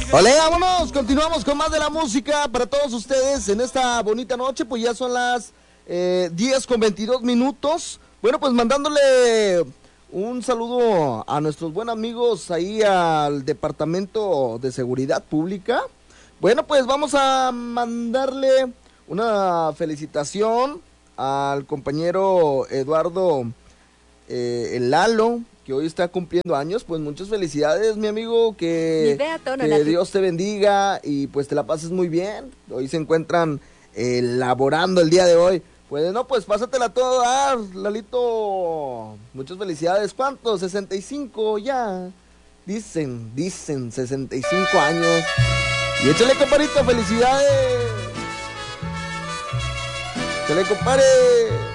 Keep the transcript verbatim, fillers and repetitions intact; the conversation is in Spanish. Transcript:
Ole, vámonos, continuamos con más de la música para todos ustedes en esta bonita noche, pues ya son las eh, diez con veintidós minutos. Bueno, pues mandándole un saludo a nuestros buenos amigos ahí al Departamento de Seguridad Pública. Bueno, pues vamos a mandarle una felicitación al compañero Eduardo eh, el Lalo, que hoy está cumpliendo años. Pues muchas felicidades, mi amigo, que, tono, que Dios te bendiga y pues te la pases muy bien. Hoy se encuentran eh, laborando el día de hoy. Pues no, pues pásatela todo a dar, Lalito. Muchas felicidades. ¿Cuántos? sesenta y cinco ya. Dicen, dicen, sesenta y cinco años. Y échale, compadrito, felicidades. Échale, compadre.